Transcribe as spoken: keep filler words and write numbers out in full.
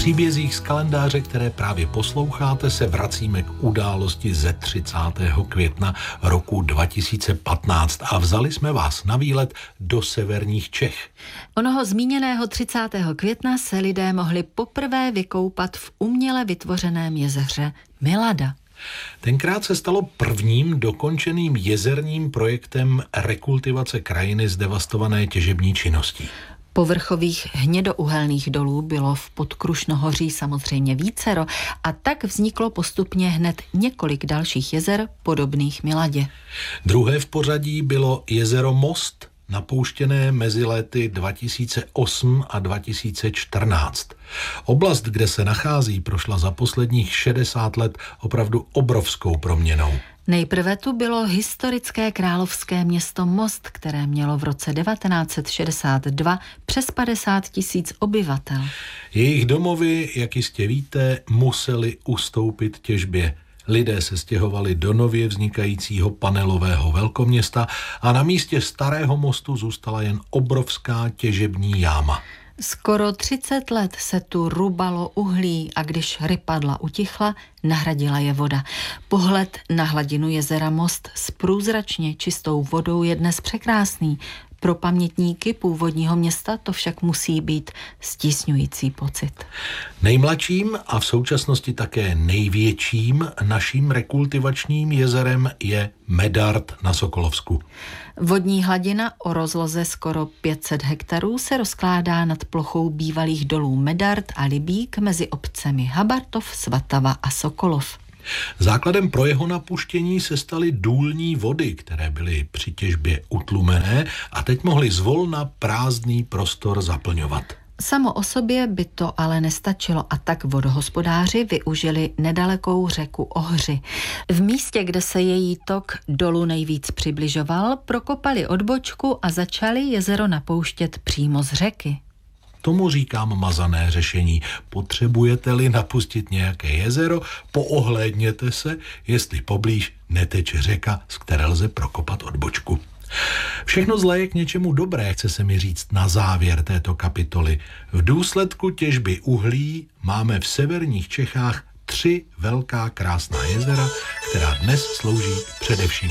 příbězích z kalendáře, které právě posloucháte, se vracíme k události ze třicátého května roku dva tisíce patnáct a vzali jsme vás na výlet do severních Čech. Onoho zmíněného třicátého května se lidé mohli poprvé vykoupat v uměle vytvořeném jezeře Milada. Tenkrát se stalo prvním dokončeným jezerním projektem rekultivace krajiny zdevastované těžební činností. Povrchových hnědouhelných dolů bylo v Podkrušnohoří samozřejmě vícero a tak vzniklo postupně hned několik dalších jezer podobných Miladě. Druhé v pořadí bylo jezero Most, napouštěné mezi léty dva tisíce osm a dva tisíce čtrnáct. Oblast, kde se nachází, prošla za posledních šedesát let opravdu obrovskou proměnou. Nejprve tu bylo historické královské město Most, které mělo v roce devatenáct set šedesát dva přes padesát tisíc obyvatel. Jejich domovy, jak jistě víte, museli ustoupit těžbě. Lidé se stěhovali do nově vznikajícího panelového velkoměsta a na místě starého mostu zůstala jen obrovská těžební jáma. Skoro třicet let se tu rubalo uhlí a když rypadla utichla, nahradila je voda. Pohled na hladinu jezera Most s průzračně čistou vodou je dnes překrásný. Pro pamětníky původního města to však musí být stísňující pocit. Nejmladším a v současnosti také největším naším rekultivačním jezerem je Medard na Sokolovsku. Vodní hladina o rozloze skoro pět set hektarů se rozkládá nad plochou bývalých dolů Medard a Libík mezi obcemi Habartov, Svatava a Sokolov. Základem pro jeho napuštění se staly důlní vody, které byly při těžbě utlumené a teď mohly zvolna prázdný prostor zaplňovat. Samo o sobě by to ale nestačilo a tak vodohospodáři využili nedalekou řeku Ohři. V místě, kde se její tok dolu nejvíc přibližoval, prokopali odbočku a začali jezero napouštět přímo z řeky. Tomu říkám mazané řešení. Potřebujete-li napustit nějaké jezero, poohlédněte se, jestli poblíž neteče řeka, z které lze prokopat odbočku. Všechno zlé je k něčemu dobré, chce se mi říct na závěr této kapitoly. V důsledku těžby uhlí máme v severních Čechách tři velká krásná jezera, která dnes slouží především